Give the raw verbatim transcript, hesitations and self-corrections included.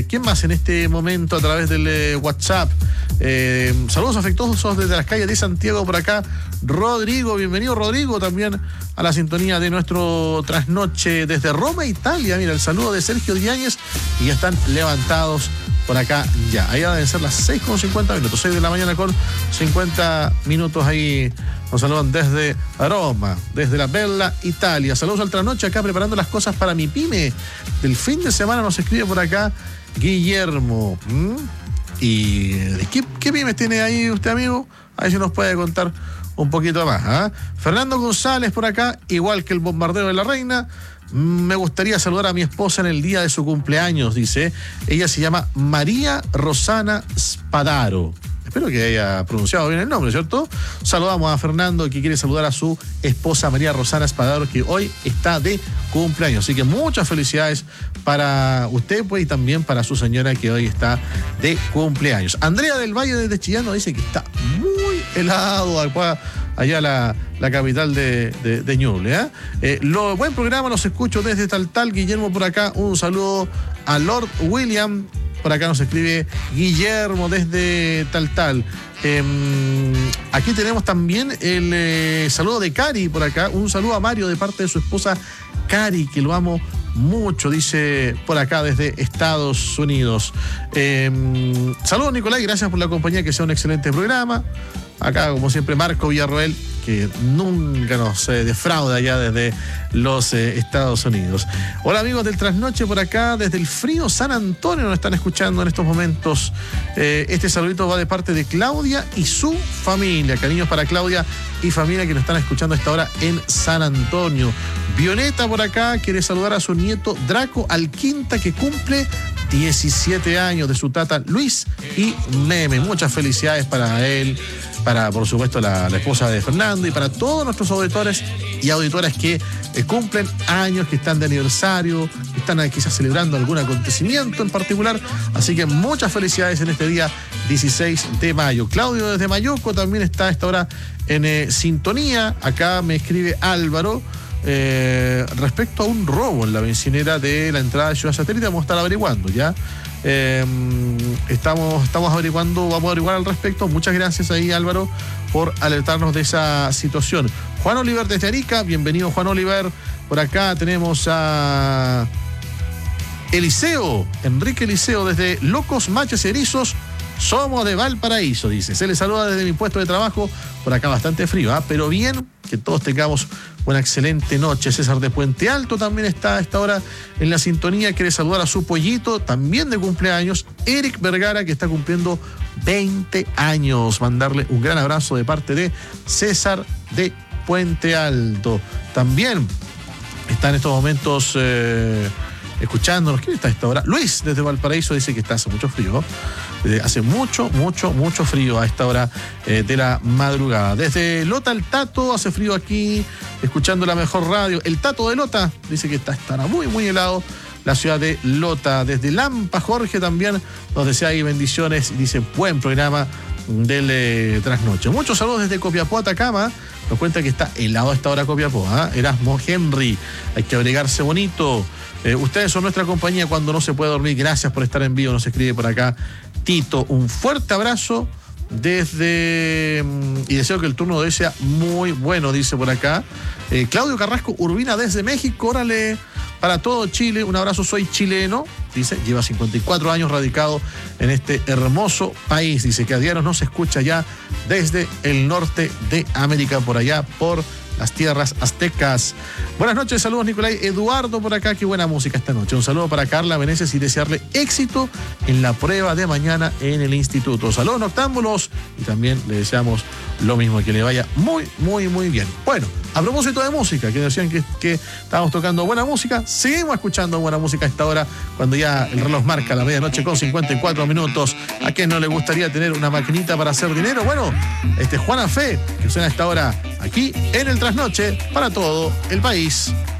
Eh, ¿Quién más en este momento a través del eh, WhatsApp? Eh, saludos afectuosos desde las calles de Santiago por acá. Rodrigo, bienvenido Rodrigo también a la sintonía de nuestro trasnoche desde Roma, Italia. Mira, el saludo de Sergio Diáñez y ya están levantados por acá ya. Ahí deben ser las seis con cincuenta minutos, seis de la mañana con cincuenta minutos. Ahí nos saludan desde Roma, desde la Bella Italia. Saludos al trasnoche acá preparando las cosas para mi pyme del fin de semana. Nos escribe por acá Guillermo. ¿Mm? ¿Y de qué, qué pymes tiene ahí usted, amigo? A ver si nos puede contar un poquito más. ¿eh? Fernando González por acá, igual que el bombardeo de la reina. Me gustaría saludar a mi esposa en el día de su cumpleaños, dice. Ella se llama María Rosana Spadaro. Espero que haya pronunciado bien el nombre, ¿cierto? Saludamos a Fernando, que quiere saludar a su esposa María Rosana Spadaro, que hoy está de cumpleaños. Así que muchas felicidades para usted, pues, y también para su señora, que hoy está de cumpleaños. Andrea del Valle desde Chillán nos dice que está muy helado allá la, la capital de, de, de Ñuble. ¿eh? Eh, lo, buen programa, los escucho desde Taltal. Guillermo por acá, un saludo a Lord William. Por acá nos escribe Guillermo desde Taltal. Eh, aquí tenemos también el eh, saludo de Cari por acá. Un saludo a Mario de parte de su esposa Cari, que lo amo mucho, dice por acá desde Estados Unidos. Eh, saludos, Nicolás, y gracias por la compañía, que sea un excelente programa. Acá, como siempre, Marco Villarroel, que nunca nos eh, defrauda allá desde los eh, Estados Unidos. Hola, amigos del Trasnoche, por acá desde el frío San Antonio nos están escuchando en estos momentos. Eh, este saludito va de parte de Claudia y su familia. Cariños para Claudia y familia que nos están escuchando a esta hora en San Antonio. Violeta por acá quiere saludar a su nieto Draco Alquinta, que cumple diecisiete años, de su tata Luis y Meme. Muchas felicidades para él, para, por supuesto, la, la esposa de Fernando, y para todos nuestros auditores y auditoras que eh, cumplen años, que están de aniversario, que están eh, quizás celebrando algún acontecimiento en particular. Así que muchas felicidades en este día dieciséis de mayo. Claudio desde Mayuco también está a esta hora en eh, sintonía. Acá me escribe Álvaro eh, respecto a un robo en la bencinera de la entrada de Ciudad Satélite. Vamos a estar averiguando ya. Eh, estamos, estamos averiguando, vamos a averiguar al respecto. Muchas gracias ahí, Álvaro, por alertarnos de esa situación. Juan Oliver desde Arica, bienvenido, Juan Oliver. Por acá tenemos a Eliseo, Enrique Eliseo desde Locos, Machos y Erizos. Somos de Valparaíso, dice. Se les saluda desde mi puesto de trabajo. Por acá bastante frío, ¿eh? Pero bien, que todos tengamos una excelente noche. César de Puente Alto también está a esta hora en la sintonía. Quiere saludar a su pollito, también de cumpleaños, Eric Vergara, que está cumpliendo veinte años. Mandarle un gran abrazo de parte de César de Puente Alto. También está en estos momentos eh, escuchándonos. ¿Quién está a esta hora? Luis desde Valparaíso dice que está hace mucho frío. Eh, hace mucho, mucho, mucho frío a esta hora eh, de la madrugada. Desde Lota el Tato, hace frío aquí, escuchando la mejor radio. El Tato de Lota dice que está, estará muy, muy helado la ciudad de Lota. Desde Lampa, Jorge también nos desea ahí bendiciones y dice buen programa del eh, Trasnoche. Muchos saludos desde Copiapó, Atacama. Nos cuenta que está helado a esta hora Copiapó. ¿eh? Erasmo Henry, hay que abrigarse bonito. Eh, ustedes son nuestra compañía cuando no se puede dormir. Gracias por estar en vivo, nos escribe por acá Tito. Un fuerte abrazo desde... Y deseo que el turno de hoy sea muy bueno, dice por acá. Eh, Claudio Carrasco Urbina desde México. Órale, para todo Chile. Un abrazo, soy chileno. Dice, lleva cincuenta y cuatro años radicado en este hermoso país. Dice que a diario nos escucha ya desde el norte de América, por allá, por las tierras aztecas. Buenas noches, saludos Nicolai. Eduardo por acá, qué buena música esta noche. Un saludo para Carla Meneses y desearle éxito en la prueba de mañana en el instituto. Saludos noctámbulos y también le deseamos lo mismo, que le vaya muy, muy, muy bien. Bueno, a propósito de música, que decían que, que estábamos tocando buena música, seguimos escuchando buena música a esta hora, cuando ya el reloj marca la medianoche con cincuenta y cuatro minutos. ¿A quién no le gustaría tener una maquinita para hacer dinero? Bueno, este Juana Fe, que suena a esta hora aquí en el Trasnoche para todo el país.